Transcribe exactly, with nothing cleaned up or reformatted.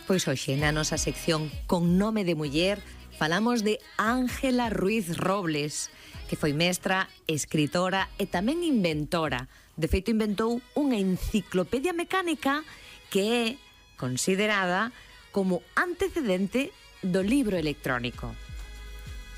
Pois hoxe na nosa sección Con nome de muller falamos de Ángela Ruiz Robles, que foi mestra, escritora e tamén inventora. De feito, inventou unha enciclopedia mecánica que é considerada como antecedente do libro electrónico.